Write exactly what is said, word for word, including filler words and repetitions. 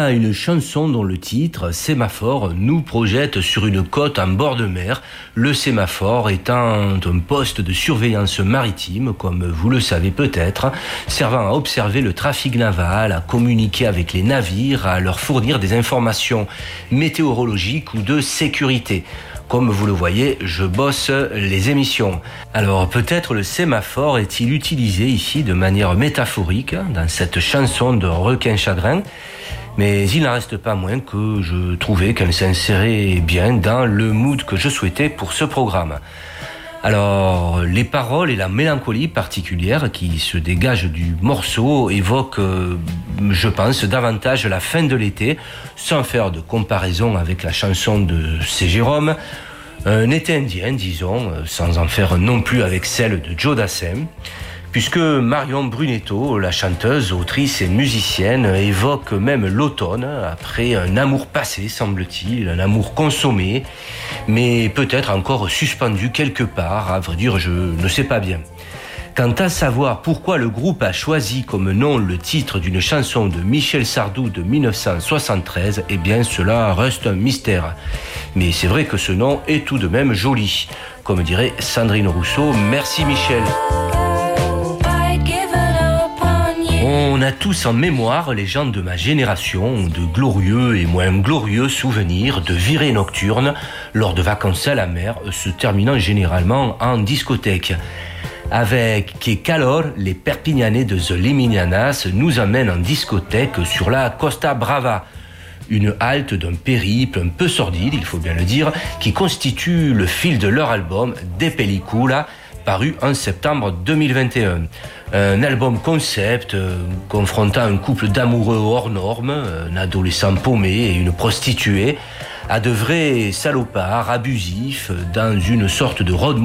à une chanson dont le titre, Sémaphore, nous projette sur une côte en bord de mer, le sémaphore étant un poste de surveillance maritime, comme vous le savez peut-être, servant à observer le trafic naval, à communiquer avec les navires, à leur fournir des informations météorologiques ou de sécurité. Comme vous le voyez, je bosse les émissions. Alors peut-être le sémaphore est-il utilisé ici de manière métaphorique dans cette chanson de Requin Chagrin, mais il n'en reste pas moins que je trouvais qu'elle s'insérait bien dans le mood que je souhaitais pour ce programme. Alors, les paroles et la mélancolie particulière qui se dégagent du morceau évoquent, euh, je pense, davantage la fin de l'été, sans faire de comparaison avec la chanson de C. Jérôme, un été indien, disons, sans en faire non plus avec celle de Joe Dassin, puisque Marion Brunetto, la chanteuse, autrice et musicienne, évoque même l'automne après un amour passé, semble-t-il, un amour consommé, mais peut-être encore suspendu quelque part, à vrai dire, je ne sais pas bien. Quant à savoir pourquoi le groupe a choisi comme nom le titre d'une chanson de Michel Sardou de dix-neuf cent soixante-treize, eh bien cela reste un mystère. Mais c'est vrai que ce nom est tout de même joli. Comme dirait Sandrine Rousseau, merci Michel. On a tous en mémoire, les gens de ma génération, de glorieux et moins glorieux souvenirs de virées nocturnes lors de vacances à la mer, se terminant généralement en discothèque. Avec Que Calor, les Perpignanais de The Liminianas nous amènent en discothèque sur la Costa Brava. Une halte d'un périple un peu sordide, il faut bien le dire, qui constitue le fil de leur album De Pellicula, paru en septembre deux mille vingt et un. Un album concept euh, confrontant un couple d'amoureux hors normes, un adolescent paumé et une prostituée, à de vrais salopards abusifs dans une sorte de road